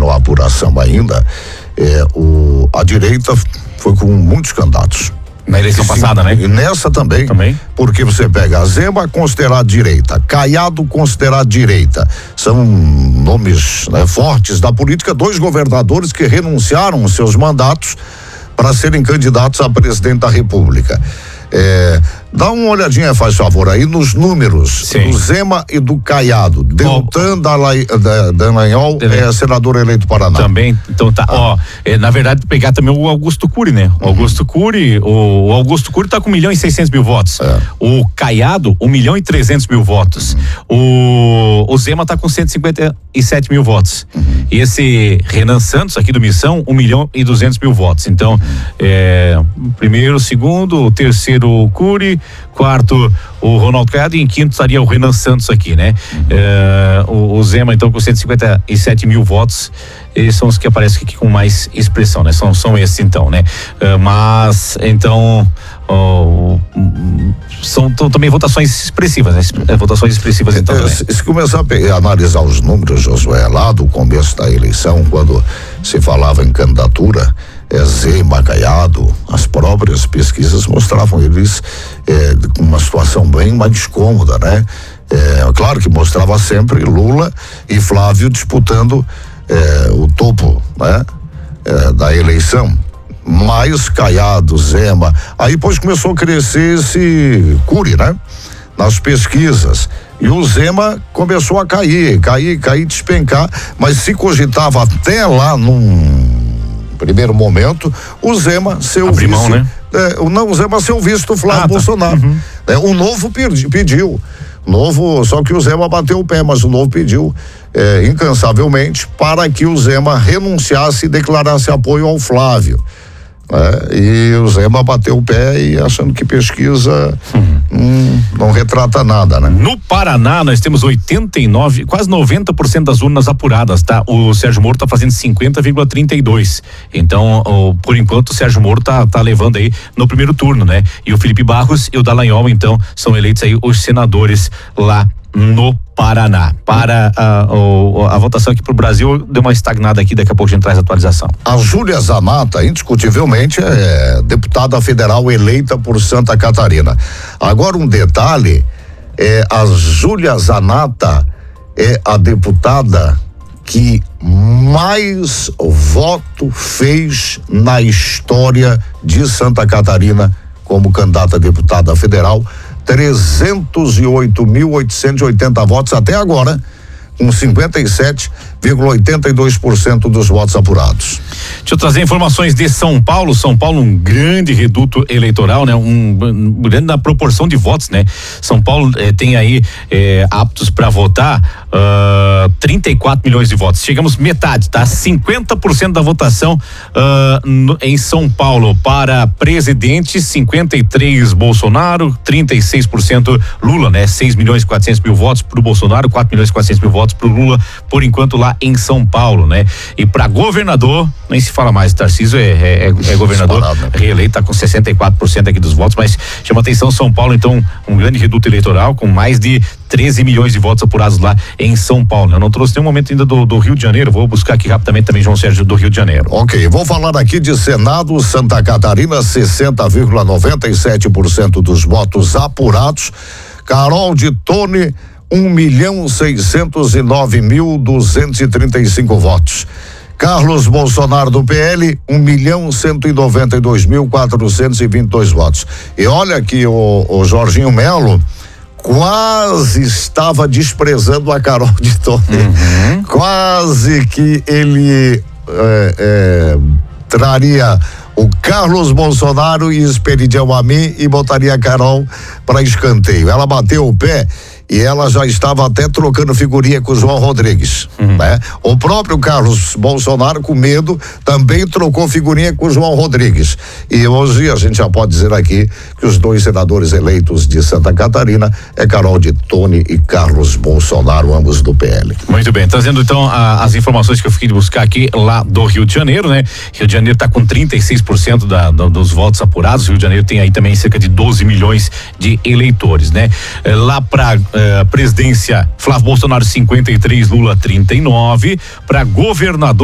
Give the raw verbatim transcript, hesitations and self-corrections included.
terminou a apuração ainda, é, o, a direita foi com muitos candidatos. Na eleição Sim, passada, né? E nessa também, também, porque você pega a Zema considerado direita, Caiado considerado direita, são nomes, né, fortes da política, dois governadores que renunciaram aos seus mandatos para serem candidatos a presidente da República. É, dá uma olhadinha, faz favor, aí nos números. Sim. Do Zema e do Caiado. Deltan oh. Dallagnol é senador eleito do Paraná. Também, então tá, ah. ó, é, na verdade pegar também o Augusto Cury, né? O Augusto uhum. Cury, o, o Augusto Cury tá com um milhão e seiscentos mil votos. É. O Caiado, um milhão e trezentos mil votos. Uhum. O, o Zema tá com cento e cinquenta e sete mil votos. Uhum. E esse Renan Santos, aqui do Missão, um milhão e duzentos mil votos. Então, uhum. é, primeiro, segundo, terceiro o Cury, quarto o Ronaldo Caiado e em quinto estaria o Renan Santos aqui, né? Uhum. É, o, o Zema então com cento e cinquenta e sete mil votos, eles são os que aparecem aqui com mais expressão, né? São, são esses então, né? É, mas então oh, são t- também votações expressivas, né? É, votações expressivas então. É, se, se começar a, pe- a analisar os números, Josué, lá do começo da eleição, quando se falava em candidatura, é, Zema, Caiado, as próprias pesquisas mostravam eles é, com uma situação bem mais cômoda, né? É, claro que mostrava sempre Lula e Flávio disputando é, o topo, né? É, da eleição, mais Caiado, Zema, aí depois começou a crescer esse Cury, né? Nas pesquisas, e o Zema começou a cair, cair, cair, despencar, mas se cogitava até lá num primeiro momento, o Zema ser o vice, mão, né? É, não, o Zema ser o vice do Flávio ah, tá. Bolsonaro. Uhum. É, o Novo pedi, pediu, Novo, só que o Zema bateu o pé, mas o Novo pediu é, incansavelmente para que o Zema renunciasse e declarasse apoio ao Flávio. É, e o Zema bateu o pé e achando que pesquisa uhum. hum, não retrata nada, né? No Paraná nós temos oitenta e nove, quase noventa por cento das urnas apuradas, tá? O Sérgio Moro tá fazendo cinquenta vírgula trinta e dois. Então, o, por enquanto o Sérgio Moro tá, tá levando aí no primeiro turno, né? E o Felipe Barros e o Dallagnol, então, são eleitos aí os senadores lá no Paraná. Para a, a, a votação aqui pro Brasil deu uma estagnada aqui, daqui a pouco a gente traz a atualização. A Júlia Zanata, indiscutivelmente, é deputada federal eleita por Santa Catarina. Agora um detalhe, é, a Júlia Zanata é a deputada que mais voto fez na história de Santa Catarina como candidata a deputada federal, trezentos e oito mil oitocentos e oitenta votos até agora, com cinquenta e sete vírgula oitenta e dois por cento dos votos apurados. Deixa eu trazer informações de São Paulo. São Paulo, um grande reduto eleitoral, né? Um, um grande na proporção de votos, né? São Paulo eh, tem aí eh, aptos para votar uh, trinta e quatro milhões de votos. Chegamos metade, tá? cinquenta por cento da votação uh, no, em São Paulo para presidente, cinquenta e três Bolsonaro, trinta e seis por cento Lula, né? seis milhões e quatrocentos mil votos pro Bolsonaro, quatro milhões e quatrocentos mil votos pro Lula, por enquanto lá em São Paulo, né? E para governador, nem se fala mais, Tarcísio é, é, é governador reeleito, tá com sessenta e quatro por cento aqui dos votos, mas chama atenção São Paulo, então, um grande reduto eleitoral com mais de treze milhões de votos apurados lá em São Paulo. Eu não trouxe nenhum momento ainda do, do Rio de Janeiro, vou buscar aqui rapidamente também João Sérgio do Rio de Janeiro. Ok, vou falar aqui de Senado, Santa Catarina, sessenta vírgula noventa e sete por cento dos votos apurados. Carol de Tone, um milhão seiscentos e nove mil duzentos e trinta e cinco votos. Carlos Bolsonaro do P L, um milhão cento e noventa e dois mil quatrocentos e vinte e dois votos. E olha que o, o Jorginho Melo quase estava desprezando a Carol de Tone. Uhum. Quase que ele é, é, traria o Carlos Bolsonaro e expediria a mim e botaria a Carol para escanteio. Ela bateu o pé e ela já estava até trocando figurinha com o João Rodrigues, uhum. né? O próprio Carlos Bolsonaro, com medo, também trocou figurinha com o João Rodrigues. E hoje a gente já pode dizer aqui que os dois senadores eleitos de Santa Catarina é Carol de Tone e Carlos Bolsonaro, ambos do P L. Muito bem, trazendo então a, as informações que eu fiquei de buscar aqui lá do Rio de Janeiro, né? Rio de Janeiro está com trinta e seis por cento da, da, dos votos apurados. Rio de Janeiro tem aí também cerca de doze milhões de eleitores, né? Lá para Uh, presidência, Flávio Bolsonaro cinquenta e três, Lula trinta e nove, para governador